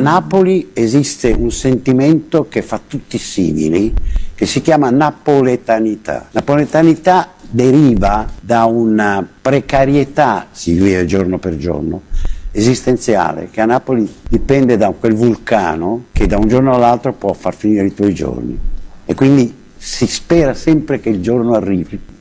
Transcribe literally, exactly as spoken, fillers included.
Napoli esiste un sentimento che fa tutti simili, che si chiama napoletanità. Napoletanità deriva da una precarietà, si vive giorno per giorno, esistenziale, che a Napoli dipende da quel vulcano che da un giorno all'altro può far finire i tuoi giorni. E quindi si spera sempre che il giorno arrivi.